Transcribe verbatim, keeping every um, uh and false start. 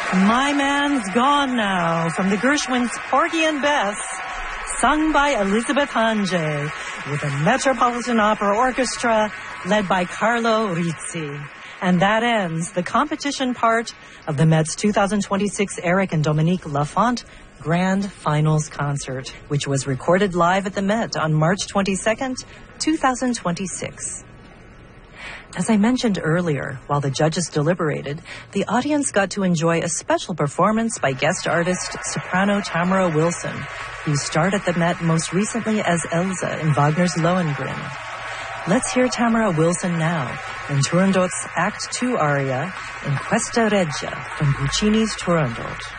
My Man's Gone Now from the Gershwins' Porgy and Bess, sung by Elizabeth Hanjay with the Metropolitan Opera Orchestra led by Carlo Rizzi. And that ends the competition part of the Met's two thousand twenty-six Eric and Dominique Lafont Grand Finals Concert, which was recorded live at the Met on March twenty-second, two thousand twenty-six. As I mentioned earlier, while the judges deliberated, the audience got to enjoy a special performance by guest artist soprano Tamara Wilson, who starred at the Met most recently as Elsa in Wagner's Lohengrin. Let's hear Tamara Wilson now in Turandot's Act two aria in Questa Regia from Puccini's Turandot.